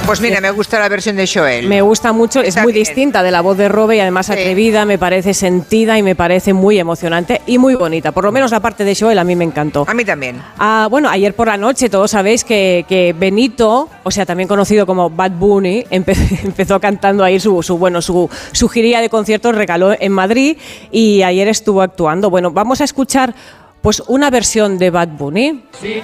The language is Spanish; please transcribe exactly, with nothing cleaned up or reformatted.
Pues mira, me gusta la versión de Joel. Me gusta mucho, es Está muy bien. distinta de la voz de Robe y además Sí. atrevida, me parece sentida y me parece muy emocionante y muy bonita. Por lo menos la parte de Joel a mí me encantó. A mí también. Ah, bueno, ayer por la noche todos sabéis que, que Benito, o sea, también conocido como Bad Bunny, empe- empezó cantando ahí su, su, bueno, su, su giría de conciertos, regaló en Madrid y ayer estuvo actuando. Bueno, vamos a escuchar pues una versión de Bad Bunny. Si